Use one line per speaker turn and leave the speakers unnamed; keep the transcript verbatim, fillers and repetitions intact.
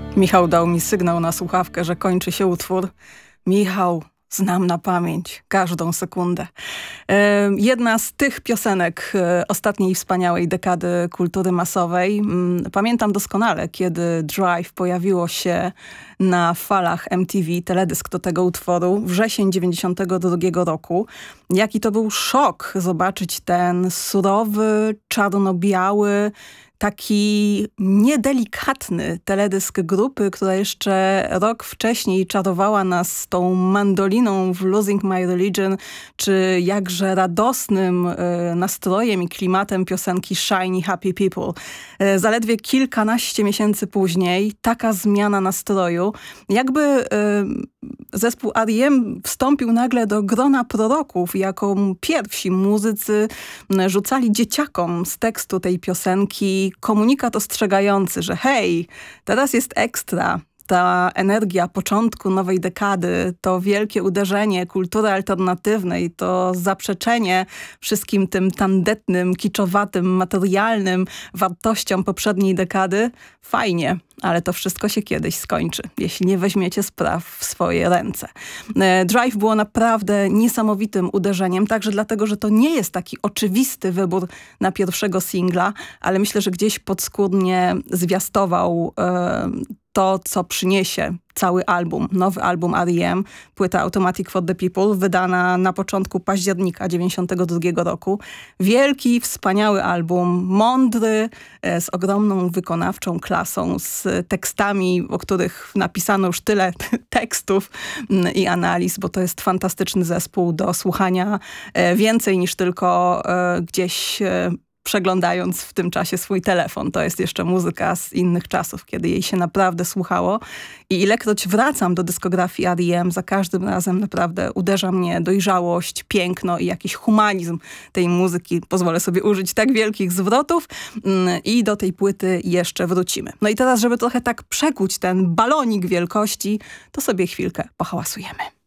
Michał dał mi sygnał na słuchawkę, że kończy się utwór. Michał, znam na pamięć każdą sekundę. E, jedna z tych piosenek e, ostatniej wspaniałej dekady kultury masowej. Pamiętam doskonale, kiedy Drive pojawiło się na falach M T V, teledysk do tego utworu, wrzesień dziewięćdziesiątego drugiego roku. Jaki to był szok zobaczyć ten surowy, czarno-biały, taki niedelikatny teledysk grupy, która jeszcze rok wcześniej czarowała nas tą mandoliną w Losing My Religion, czy jakże radosnym y, nastrojem i klimatem piosenki Shiny Happy People. Y, zaledwie kilkanaście miesięcy później taka zmiana nastroju, jakby y, zespół R E M wstąpił nagle do grona proroków, jako pierwsi muzycy rzucali dzieciakom z tekstu tej piosenki komunikat ostrzegający, że hej, teraz jest ekstra. Ta energia początku nowej dekady, to wielkie uderzenie kultury alternatywnej, to zaprzeczenie wszystkim tym tandetnym, kiczowatym, materialnym wartościom poprzedniej dekady. Fajnie, ale to wszystko się kiedyś skończy, jeśli nie weźmiecie spraw w swoje ręce. Drive było naprawdę niesamowitym uderzeniem, także dlatego, że to nie jest taki oczywisty wybór na pierwszego singla, ale myślę, że gdzieś podskórnie zwiastował e, to, co przyniesie cały album, nowy album R E M, płyta Automatic for the People, wydana na początku października dziewięćdziesiątego drugiego roku. Wielki, wspaniały album, mądry, e, z ogromną wykonawczą klasą, z tekstami, o których napisano już tyle tekstów m, i analiz, bo to jest fantastyczny zespół do słuchania e, więcej niż tylko e, gdzieś e, przeglądając w tym czasie swój telefon. To jest jeszcze muzyka z innych czasów, kiedy jej się naprawdę słuchało. I ilekroć wracam do dyskografii R E M, za każdym razem naprawdę uderza mnie dojrzałość, piękno i jakiś humanizm tej muzyki. Pozwolę sobie użyć tak wielkich zwrotów i do tej płyty jeszcze wrócimy. No i teraz, żeby trochę tak przekuć ten balonik wielkości, to sobie chwilkę pohałasujemy.